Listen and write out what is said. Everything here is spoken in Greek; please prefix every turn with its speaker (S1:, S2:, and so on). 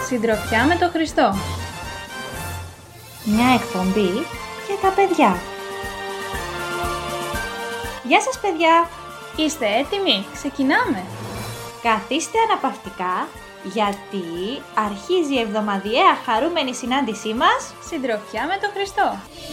S1: Συντροφιά με τον Χριστό.
S2: Μια εκπομπή για τα παιδιά. Γεια σας παιδιά!
S1: Είστε έτοιμοι? Ξεκινάμε!
S2: Καθίστε αναπαυτικά, γιατί αρχίζει η εβδομαδιαία χαρούμενη συνάντησή μας
S1: Συντροφιά με τον Χριστό.